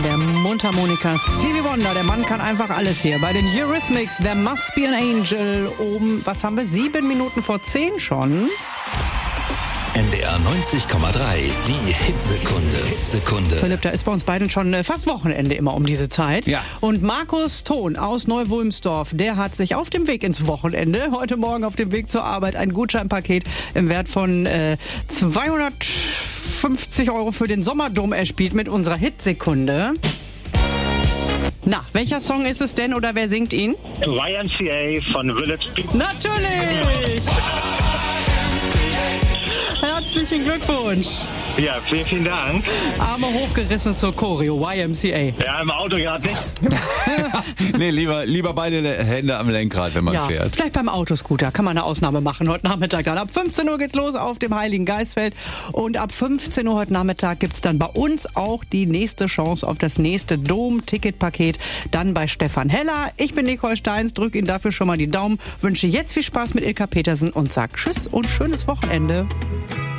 der Mundharmonika Stevie Wonder. Der Mann kann einfach alles hier. Bei den Eurythmics, There Must Be an Angel. Oben, was haben wir? 7 Minuten vor 10 schon. NDR 90,3, die Hitsekunde. Philipp, da ist bei uns beiden schon fast Wochenende immer um diese Zeit. Ja. Und Markus Thon aus Neu-Wulmsdorf, der hat sich auf dem Weg ins Wochenende, heute Morgen auf dem Weg zur Arbeit, ein Gutscheinpaket im Wert von 250 € für den Sommerdom erspielt mit unserer Hitsekunde. Na, welcher Song ist es denn oder wer singt ihn? YMCA von Village People. Natürlich! Herzlichen Glückwunsch! Ja, vielen Dank. Arme hochgerissen zur Choreo, YMCA. Ja, im Auto gerade nicht. Nee, lieber beide Hände am Lenkrad, wenn man fährt. Vielleicht beim Autoscooter kann man eine Ausnahme machen heute Nachmittag. Dann ab 15 Uhr geht's los auf dem Heiligen Geistfeld. Und ab 15 Uhr heute Nachmittag gibt's dann bei uns auch die nächste Chance auf das nächste Dom-Ticketpaket. Dann bei Stefan Heller. Ich bin Nicole Steins, drück Ihnen dafür schon mal die Daumen. Wünsche jetzt viel Spaß mit Ilka Petersen und sag Tschüss und schönes Wochenende.